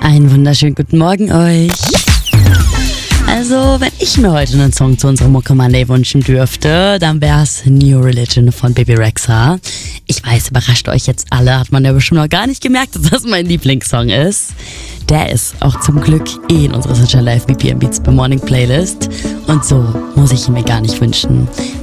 Einen wunderschönen guten Morgen euch. Also, wenn ich mir heute einen Song zu unserem Mucke Monday wünschen dürfte, dann wär's New Religion von Bebe Rexha. Ich weiß, überrascht euch jetzt alle, hat man ja bestimmt noch gar nicht gemerkt, dass das mein Lieblingssong ist. Der ist auch zum Glück in unserer Essential Live BPM Beats by Morning Playlist. Und so muss ich ihn mir gar nicht wünschen.